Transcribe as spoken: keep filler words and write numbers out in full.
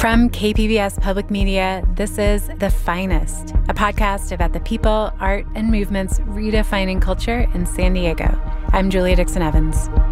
From K P B S Public Media, this is The Finest, a podcast about the people, art, and movements redefining culture in San Diego. I'm Julia Dixon Evans.